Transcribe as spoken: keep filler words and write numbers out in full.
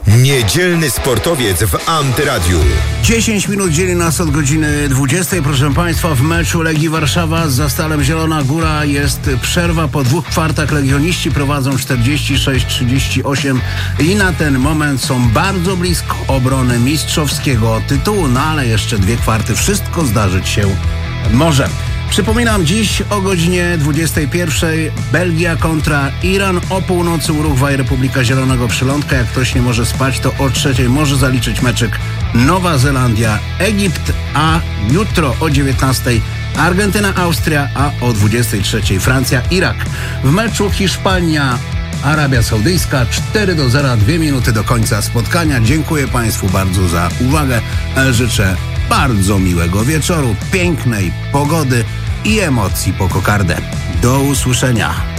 Niedzielny sportowiec w Antyradiu. dziesięć minut dzieli nas od godziny dwudziestej. Proszę Państwa, w meczu Legii Warszawa z Zastalem Zielona Góra jest przerwa po dwóch kwartach. Legioniści prowadzą czterdzieści sześć trzydzieści osiem i na ten moment są bardzo blisko obrony mistrzowskiego tytułu. No ale jeszcze dwie kwarty, wszystko zdarzyć się może. Przypominam, dziś o godzinie dwudziestej pierwszej Belgia kontra Iran, o północy Urugwaj, Republika Zielonego Przylądka. Jak ktoś nie może spać, to o trzeciej może zaliczyć meczek Nowa Zelandia, Egipt, a jutro o dziewiętnastej Argentyna, Austria, a o dwudziestej trzeciej Francja, Irak. W meczu Hiszpania, Arabia Saudyjska cztery do zera, dwie minuty do końca spotkania. Dziękuję Państwu bardzo za uwagę. Życzę bardzo miłego wieczoru, pięknej pogody i emocji po kokardę. Do usłyszenia.